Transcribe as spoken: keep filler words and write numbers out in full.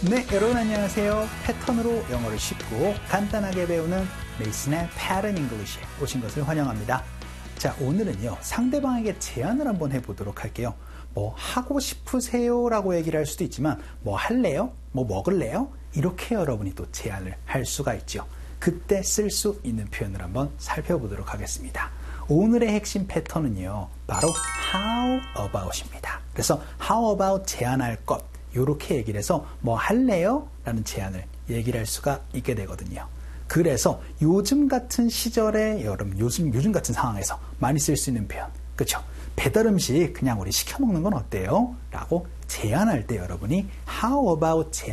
네, 여러분 안녕하세요. 패턴으로 영어를 쉽고 간단하게 배우는 메이슨의 Pattern English에 오신 것을 환영합니다. 자, 오늘은요, 상대방에게 제안을 한번 해보도록 할게요. 뭐 하고 싶으세요? 라고 얘기를 할 수도 있지만 뭐 할래요? 뭐 먹을래요? 이렇게 여러분이 또 제안을 할 수가 있죠. 그때 쓸 수 있는 표현을 한번 살펴보도록 하겠습니다. 오늘의 핵심 패턴은요, 바로 how about입니다. 그래서 how about 제안할 것, 이렇게 얘기를 해서 뭐 할래요? 라는 제안을 얘기를 할 수가 있게 되거든요. 그래서 요즘 같은 시절에 여러분, 요즘, 요즘 같은 상황에서 많이 쓸 수 있는 표현, 그렇죠? 배달 음식 그냥 우리 시켜 먹는 건 어때요? 라고 제안할 때 여러분이 how about 제안